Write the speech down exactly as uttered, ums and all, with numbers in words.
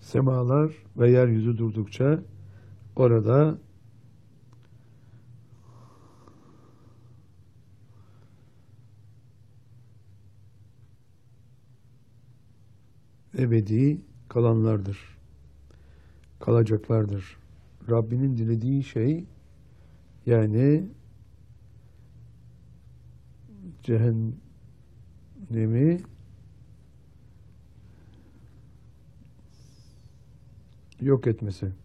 Semalar ve yeryüzü durdukça orada ebedi kalanlardır, kalacaklardır. Rabbinin dilediği şey, yani cehennemi yok etmesi.